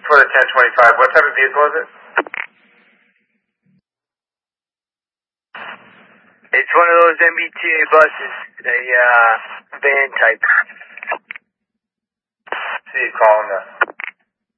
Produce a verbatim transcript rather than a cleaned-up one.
For the ten twenty-five, what type of vehicle is it? It's one of those M B T A buses, a uh, van type. See you calling the